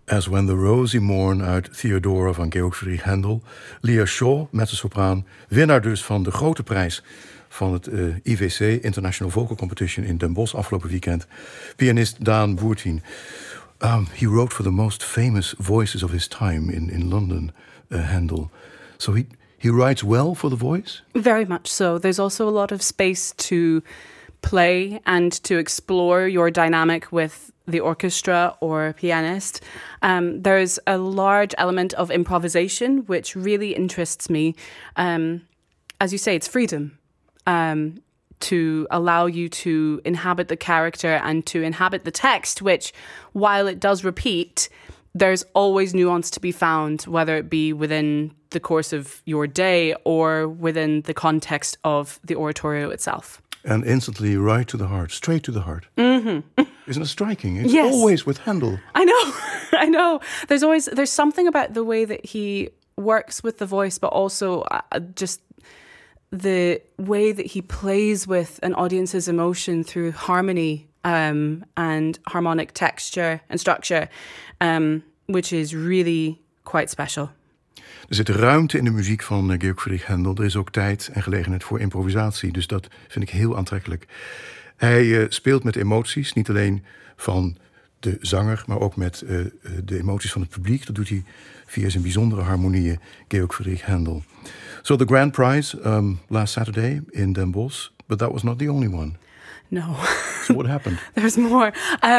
As When the Rosy Morn uit Theodora van Georg Friedrich Händel. Leah Shaw, mezzosopraan, winnaar dus van de grote prijs van het IVC, International Vocal Competition in Den Bosch afgelopen weekend. Pianist Daan Boertien. He wrote for the most famous voices of his time in London, Händel. So he writes well for the voice? Very much so. There's also a lot of space to play and to explore your dynamic with the orchestra or pianist. There's a large element of improvisation, which really interests me. As you say, it's freedom to allow you to inhabit the character and to inhabit the text, which, while it does repeat, there's always nuance to be found, whether it be within the course of your day or within the context of the oratorio itself. And instantly right to the heart, straight to the heart. Mm-hmm. Isn't it striking? It's yes. always with Handel. I know, I know. There's something about the way that he works with the voice, but also just the way that he plays with an audience's emotion through harmony and harmonic texture and structure, which is really quite special. Er zit ruimte in de muziek van Georg Friedrich Händel. Er is ook tijd en gelegenheid voor improvisatie. Dus dat vind ik heel aantrekkelijk. Hij speelt met emoties, niet alleen van de zanger, maar ook met de emoties van het publiek. Dat doet hij via zijn bijzondere harmonieën, Georg Friedrich Händel. So the grand prize last Saturday in Den Bosch, but that was not the only one. No. So what happened? There's more.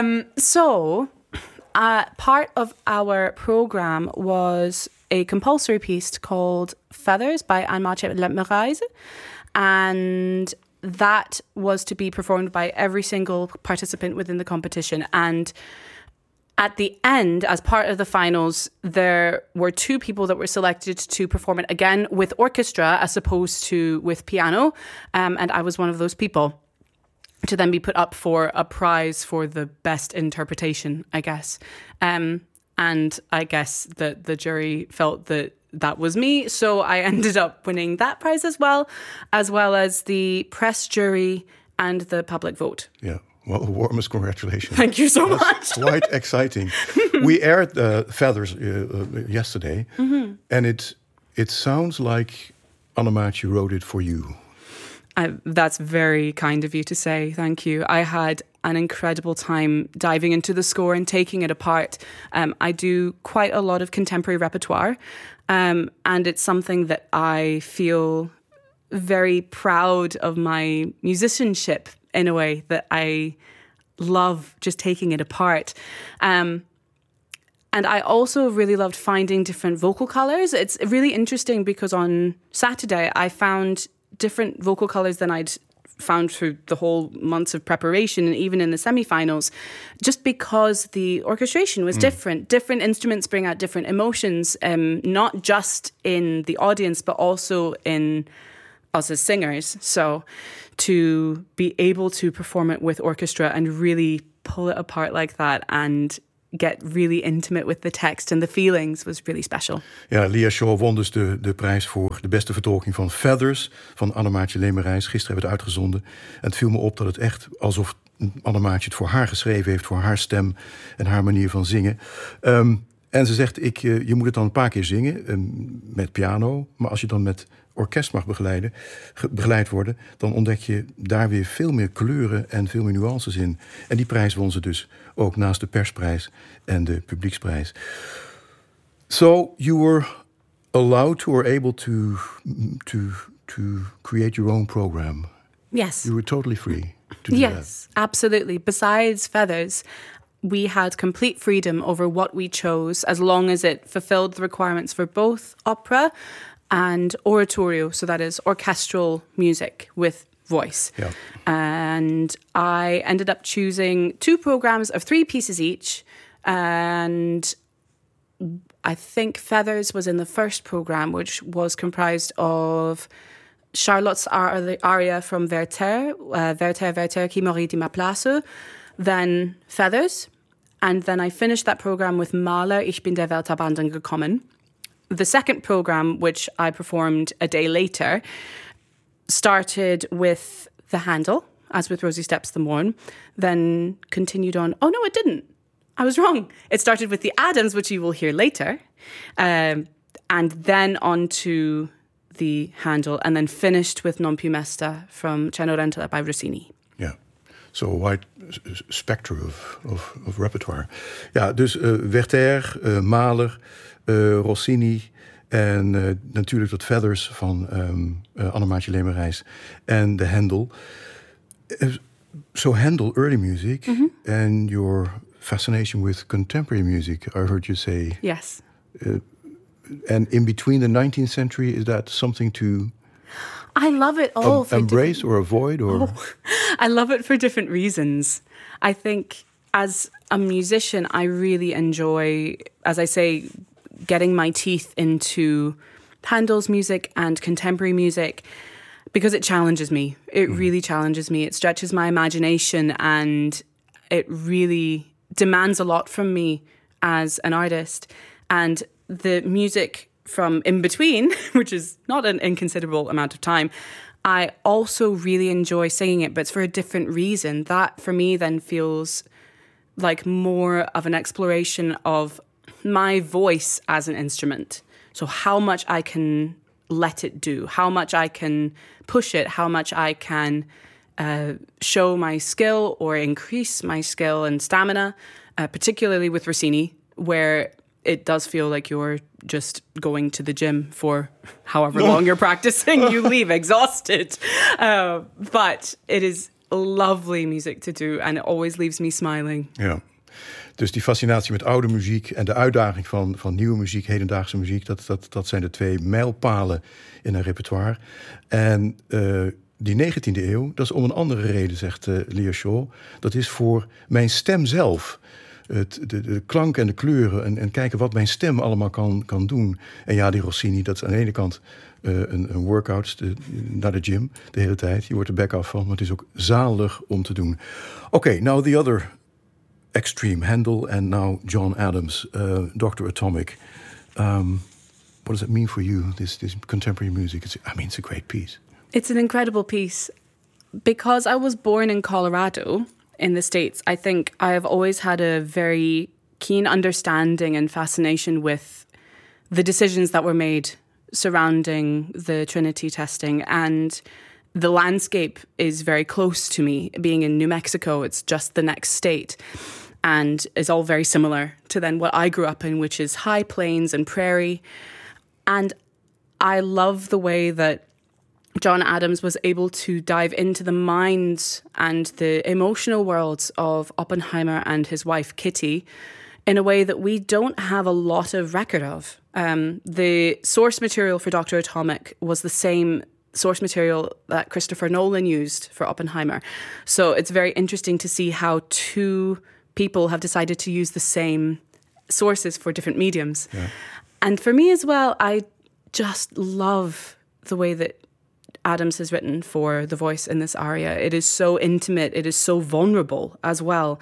Part of our program was a compulsory piece called Feathers by Anne-Maartje Lemmerijse, and that was to be performed by every single participant within the competition. And at the end, as part of the finals, there were 2 people that were selected to perform it again with orchestra as opposed to with piano, and I was one of those people, to then be put up for a prize for the best interpretation, I guess. And I guess that the jury felt that was me, so I ended up winning that prize as well as the press jury and the public vote. Yeah, well, warmest congratulations. Thank you so much. Quite exciting. We aired Feathers yesterday, mm-hmm. and it sounds like Anne-Maartje wrote it for you. That's very kind of you to say. Thank you. I had an incredible time diving into the score and taking it apart. I do quite a lot of contemporary repertoire, and it's something that I feel very proud of my musicianship in a way, that I love just taking it apart. And I also really loved finding different vocal colours. It's really interesting because on Saturday I found different vocal colours than I'd found through the whole months of preparation and even in the semi-finals, just because the orchestration was different. Different instruments bring out different emotions, not just in the audience, but also in us as singers. So to be able to perform it with orchestra and really pull it apart like that and get really intimate with the text and the feelings was really special. Ja, Leah Shaw won dus de prijs voor de beste vertolking van Feathers van Anne-Maartje Lemmerijse. Gisteren hebben we het uitgezonden. En het viel me op dat het echt alsof Anne-Maartje het voor haar geschreven heeft, voor haar stem en haar manier van zingen. En ze zegt, je moet het dan een paar keer zingen met piano, maar als je dan met orkest mag begeleid worden, dan ontdek je daar weer veel meer kleuren en veel meer nuances in. En die prijs won ze dus ook naast de persprijs en de publieksprijs. So you were allowed to or able to create your own program. Yes. You were totally free to do that. Yes, absolutely. Besides Feathers, we had complete freedom over what we chose as long as it fulfilled the requirements for both opera and oratorio, so that is orchestral music with voice. Yeah. And I ended up choosing 2 programs of 3 pieces each, and I think Feathers was in the first program, which was comprised of Charlotte's aria from Werther, Werther, qui m'aurait dit ma place, then Feathers, and then I finished that program with Mahler, Ich bin der Welt abhanden gekommen. The second program, which I performed a day later, started with the Handel, as with Rosie Steps the Morn, then continued on. Oh, no, it didn't. I was wrong. It started with the Adams, which you will hear later, and then on to the Handel, and then finished with Non più mesta from Cenerentola by Rossini. Yeah. So a wide spectrum of repertoire. Ja, dus Werther, Mahler, Rossini en natuurlijk dat Feathers van Annemaatje Lemerijs en de Handel. So Handel, early music, and your fascination with contemporary music, I heard you say. Yes. And in between the 19th century, is that something to... I love it all. Embrace or avoid? Or I love it for different reasons. I think as a musician, I really enjoy, as I say, getting my teeth into Handel's music and contemporary music because it challenges me. It really challenges me. It stretches my imagination and it really demands a lot from me as an artist. And the music from in between, which is not an inconsiderable amount of time, I also really enjoy singing it, but it's for a different reason. That, for me, then feels like more of an exploration of my voice as an instrument. So how much I can let it do, how much I can push it, how much I can show my skill or increase my skill and stamina, particularly with Rossini, where it does feel like you're just going to the gym for however long you're practicing. You leave exhausted. But it is lovely music to do and it always leaves me smiling. Ja. Dus die fascinatie met oude muziek en de uitdaging van nieuwe muziek, hedendaagse muziek, dat zijn de twee mijlpalen in een repertoire. En die 19e eeuw, dat is om een andere reden, zegt Leo Shaw. Dat is voor mijn stem zelf. De klank en de kleuren en kijken wat mijn stem allemaal kan doen. En ja, die Rossini, dat is aan de ene kant een workout naar de gym de hele tijd. Je wordt er bek af van, maar het is ook zalig om te doen. Oké, now the other extreme, Handel and now John Adams, Dr. Atomic. What does it mean for you, this contemporary music? It's a great piece. It's an incredible piece. Because I was born in Colorado, in the States, I think I have always had a very keen understanding and fascination with the decisions that were made surrounding the Trinity testing. And the landscape is very close to me. Being in New Mexico, it's just the next state. And is all very similar to then what I grew up in, which is high plains and prairie. And I love the way that John Adams was able to dive into the minds and the emotional worlds of Oppenheimer and his wife, Kitty, in a way that we don't have a lot of record of. The source material for Dr. Atomic was the same source material that Christopher Nolan used for Oppenheimer. So it's very interesting to see how two people have decided to use the same sources for different mediums. Yeah. And for me as well, I just love the way that Adams has written for the voice in this aria. It is so intimate, it is so vulnerable as well.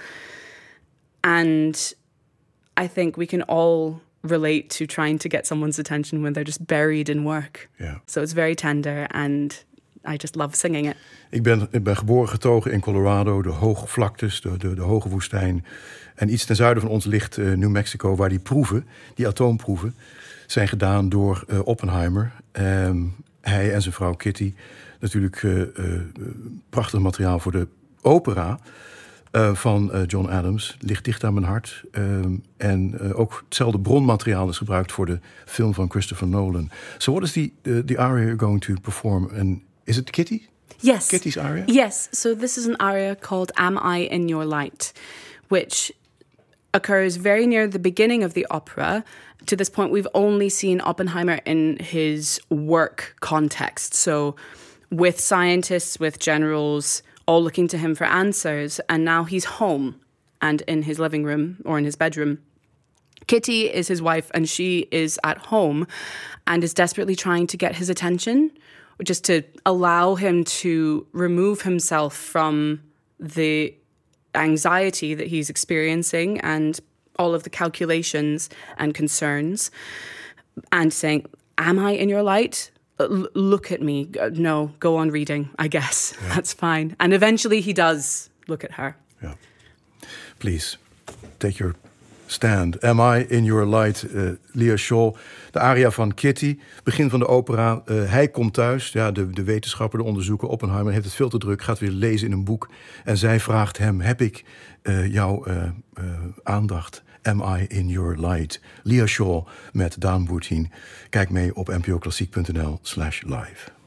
And I think we can all relate to trying to get someone's attention when they're just buried in work. Yeah. So it's very tender and I just love singing it. Ik ben geboren getogen in Colorado, de hoge vlaktes, de hoge woestijn. En iets ten zuiden van ons ligt New Mexico, waar die atoomproeven, zijn gedaan door Oppenheimer. Hij en zijn vrouw Kitty. Natuurlijk prachtig materiaal voor de opera van John Adams. Ligt dicht aan mijn hart. En ook hetzelfde bronmateriaal is gebruikt voor de film van Christopher Nolan. So what is the aria you're going to perform? And is it Kitty? Yes. Kitty's aria? Yes. So this is an aria called Am I in Your Light, which occurs very near the beginning of the opera. To this point, we've only seen Oppenheimer in his work context. So with scientists, with generals, all looking to him for answers. And now he's home and in his living room or in his bedroom. Kitty is his wife and she is at home and is desperately trying to get his attention, just to allow him to remove himself from the anxiety that he's experiencing and all of the calculations and concerns, and saying, am I in your light? Look at me. No, go on reading, I guess. Yeah. That's fine. And eventually he does look at her. Yeah. Please, take your Stand. Am I in Your Light, Leah Shaw. De aria van Kitty, begin van de opera. Hij komt thuis, ja, de wetenschapper, de onderzoeker, Oppenheimer, heeft het veel te druk, gaat weer lezen in een boek. En zij vraagt hem, heb ik jouw aandacht? Am I in Your Light? Leah Shaw met Daan Boertien. Kijk mee op npoklassiek.nl/live.